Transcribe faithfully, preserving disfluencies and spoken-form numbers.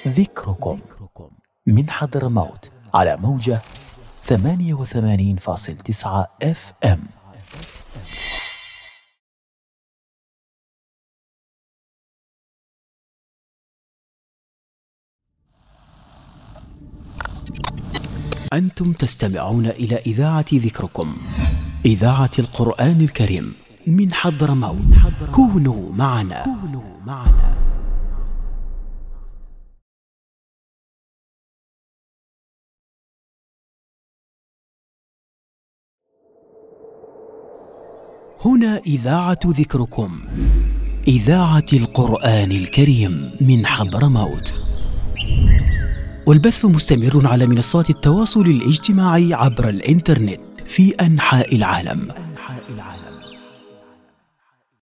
ذكركم من حضرموت على موجة ثمانية وثمانين فاصل تسعة اف ام. أنتم تستمعون إلى إذاعة ذكركم، إذاعة القرآن الكريم من حضرموت. كونوا معنا, كونوا معنا. هنا إذاعة ذكركم، إذاعة القرآن الكريم من حضرموت، والبث مستمر على منصات التواصل الاجتماعي عبر الإنترنت في أنحاء العالم.